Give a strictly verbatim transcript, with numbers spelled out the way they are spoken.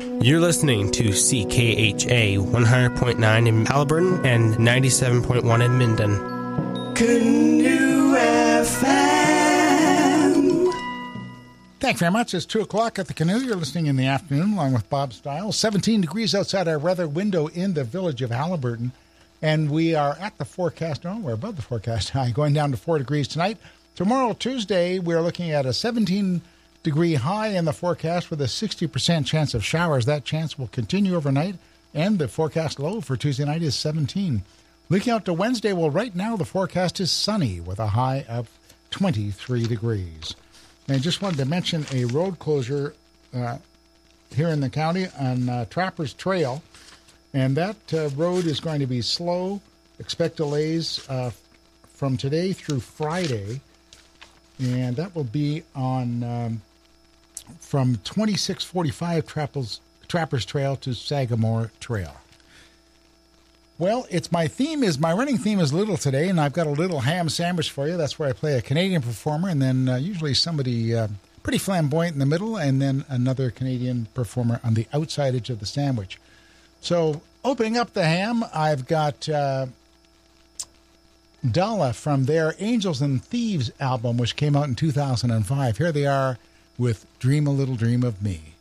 You're listening to C K H A one hundred point nine in Haliburton and ninety-seven point one in Minden. Canoe F M. Thanks very much. It's two o'clock at the Canoe. You're listening in the afternoon along with Bob Stiles. seventeen degrees outside our weather window in the village of Haliburton. And we are at the forecast. No, we're above the forecast high, going down to four degrees tonight. Tomorrow, Tuesday, we're looking at a seventeen degree high in the forecast with a sixty percent chance of showers. That chance will continue overnight, and the forecast low for Tuesday night is seventeen. Looking out to Wednesday, well, right now the forecast is sunny with a high of twenty-three degrees. And I just wanted to mention a road closure uh, here in the county on uh, Trappers Trail, and that uh, road is going to be slow. Expect delays uh, from today through Friday, and that will be on um, from twenty-six forty-five Trappers, Trappers Trail to Sagamore Trail. Well, it's my theme is my running theme is little today, and I've got a little ham sandwich for you. That's where I play a Canadian performer, and then uh, usually somebody uh, pretty flamboyant in the middle, and then another Canadian performer on the outside edge of the sandwich. So, opening up the ham, I've got uh, Dalla from their Angels and Thieves album, which came out in two thousand five. Here they are with Dream a Little Dream of Me.